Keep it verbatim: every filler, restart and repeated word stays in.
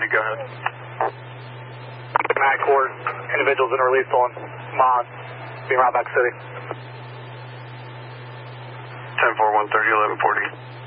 go ahead. Mac Court, individuals in release on Mod, being right back city. ten four, one thirty, eleven forty.